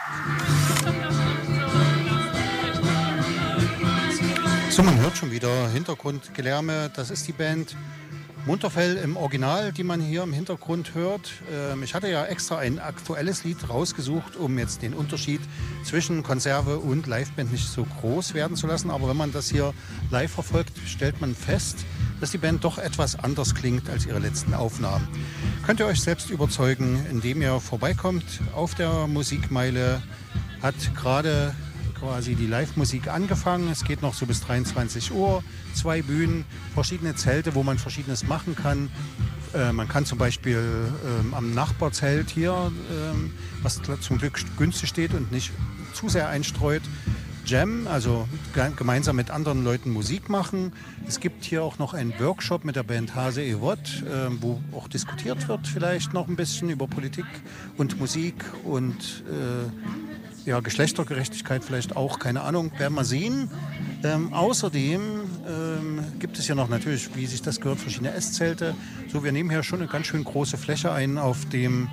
So, man hört schon wieder Hintergrundgelärme. Das ist die Band Munterfell im Original, die man hier im Hintergrund hört. Ich hatte ja extra ein aktuelles Lied rausgesucht, um jetzt den Unterschied zwischen Konserve und Liveband nicht so groß werden zu lassen. Aber wenn man das hier live verfolgt, stellt man fest, dass die Band doch etwas anders klingt als ihre letzten Aufnahmen. Könnt ihr euch selbst überzeugen, indem ihr vorbeikommt auf der Musikmeile. Hat gerade quasi die Live-Musik angefangen. Es geht noch so bis 23 Uhr. 2 Bühnen, verschiedene Zelte, wo man Verschiedenes machen kann. Man kann zum Beispiel am Nachbarzelt hier, was zum Glück günstig steht und nicht zu sehr einstreut, Jam, also gemeinsam mit anderen Leuten Musik machen. Es gibt hier auch noch einen Workshop mit der Band Hase Evot, wo auch diskutiert wird vielleicht noch ein bisschen über Politik und Musik und ja, Geschlechtergerechtigkeit vielleicht auch, keine Ahnung, werden wir sehen. Außerdem gibt es ja noch natürlich, wie sich das gehört, verschiedene Esszelte. So, wir nehmen hier schon eine ganz schön große Fläche ein auf dem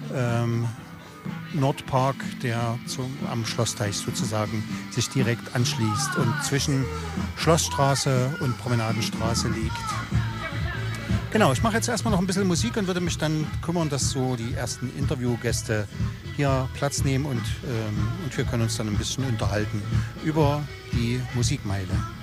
Nordpark, der am Schlossteich sozusagen sich direkt anschließt und zwischen Schlossstraße und Promenadenstraße liegt. Genau, ich mache jetzt erstmal noch ein bisschen Musik und würde mich dann kümmern, dass so die ersten Interviewgäste hier Platz nehmen und wir können uns dann ein bisschen unterhalten über die Musikmeile.